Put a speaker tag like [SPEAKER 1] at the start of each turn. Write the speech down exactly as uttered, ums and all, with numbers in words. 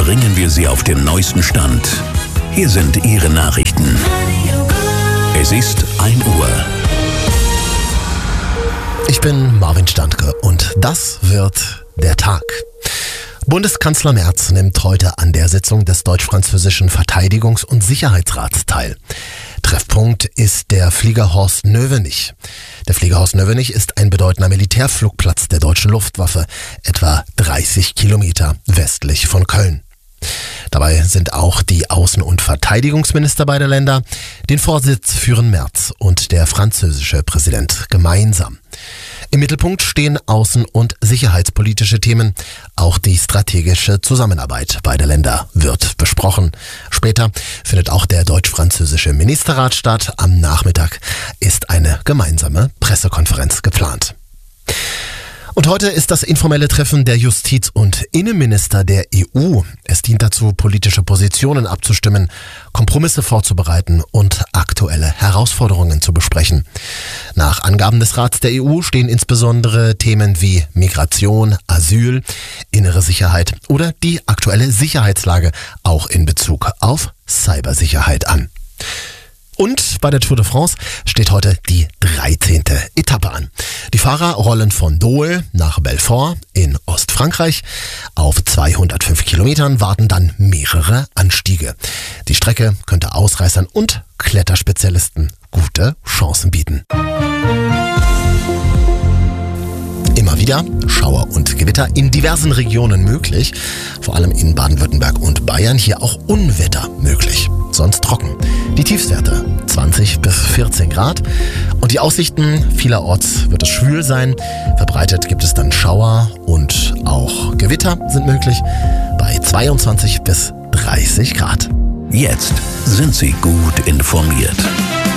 [SPEAKER 1] bringen wir Sie auf den neuesten Stand. Hier sind Ihre Nachrichten. Es ist ein Uhr.
[SPEAKER 2] Ich bin Marvin Standke und das wird der Tag. Bundeskanzler Merz nimmt heute an der Sitzung des deutsch-französischen Verteidigungs- und Sicherheitsrats teil. Treffpunkt ist der Flieger Horst Növenich. Der Flieger Horst Növenich ist ein bedeutender Militärflugplatz der deutschen Luftwaffe, etwa dreißig Kilometer westlich von Köln. Dabei sind auch die Außen- und Verteidigungsminister beider Länder. Den Vorsitz führen Merz und der französische Präsident gemeinsam. Im Mittelpunkt stehen außen- und sicherheitspolitische Themen. Auch die strategische Zusammenarbeit beider Länder wird besprochen. Später findet auch der deutsch-französische Ministerrat statt. Am Nachmittag ist eine gemeinsame Pressekonferenz geplant. Und heute ist das informelle Treffen der Justiz- und Innenminister der E U. Es dient dazu, politische Positionen abzustimmen, Kompromisse vorzubereiten und aktuelle Herausforderungen zu besprechen. Nach Angaben des Rats der E U stehen insbesondere Themen wie Migration, Asyl, innere Sicherheit oder die aktuelle Sicherheitslage auch in Bezug auf Cybersicherheit an. Und bei der Tour de France steht heute die dreizehnte Etappe an. Die Fahrer rollen von Dole nach Belfort in Ostfrankreich. Auf zweihundertfünf Kilometern warten dann mehrere Anstiege. Die Strecke könnte Ausreißern und Kletterspezialisten gute Chancen bieten. Immer wieder Schauer und Gewitter in diversen Regionen möglich, vor allem in Baden-Württemberg und Bayern, hier auch Unwetter möglich, sonst trocken. Die Tiefstwerte zwanzig bis vierzehn Grad und die Aussichten, vielerorts wird es schwül sein, verbreitet gibt es dann Schauer und auch Gewitter sind möglich bei zweiundzwanzig bis dreißig Grad.
[SPEAKER 1] Jetzt sind Sie gut informiert.